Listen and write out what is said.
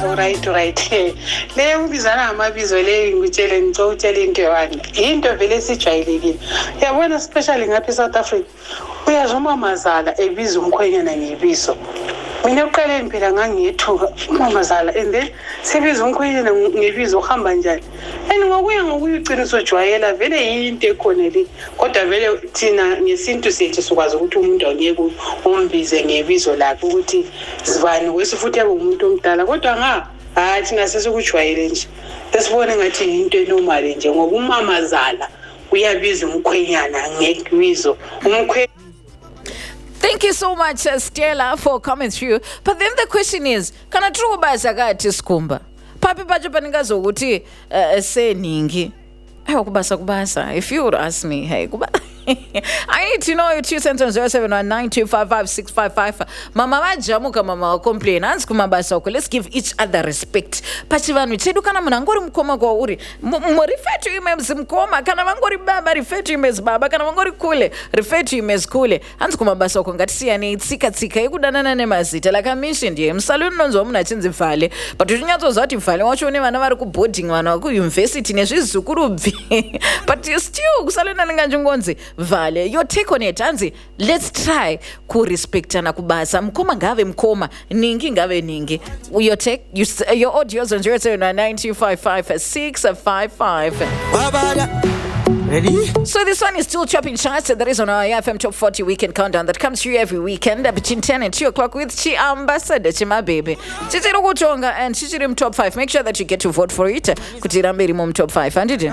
right le ubizana amabizo le ngitshele ngicotshele into yami into vele sijayelekile yabona especially ngapha eSouth Africa uyazomamazala ebiza umkhwenyana ngebizo mina uqale impela ngangiyethuka umamazala and then sebiza umkhwenyana ngebizo uhamba njani and ngokuyugcina sojwayela vele into ekhona le kodwa vele thina ngesintu sethu sikwazi ukuthi umuntu angeke umbize ngebizo lakhe ukuthi zibani wesifuthi yabo umuntu omdala kodwa thina sesukujwayele nje esibone ngathi into enormal nje ngoba umamazala uyabiza umkhwenyana ngebizo Thank you so much, Stella, for coming through. But then the question is, can I true basakati skumba? Papi bajo paningazo guti seningi. Kubasa. If you would ask me, hey, I need to know your 2 cents on 0719255655. Mama wajamuka mama complain. Ansku mabasa ko. Let's give each other respect. Pachivanu chedu kana mnangori mkoma kwa uri. Refer to him as mkoma. Kana mangori baba refer to him as baba. Kana mangori kule refer to him as kule. Ansku mabasa ko ngati yani tsika ikudanana ne mazita. Like I mentioned here, msaluni nonzo muna chinzi mfale. But tunyazo zati mfale. Wachone vana vari ku boarding vana ku university nezvizukuru bvi. But you still kusalona nganjongonzi. Vale, your take on it, Anzi. Let's try ku respectana kubasa. Mkoma ngave mkoma, ningi ngave ningi. Your take, your audios on 0792555655. Ready? So this one is still chopping charts. That is on our FM Top 40 Weekend Countdown that comes through every weekend between 10 and 2 o'clock with Chi Ambassador, Chima Baby. Chichiro Kuchonga and Chichirim Top 5. Make sure that you get to vote for it. Kutirambe Rimum Top 5. And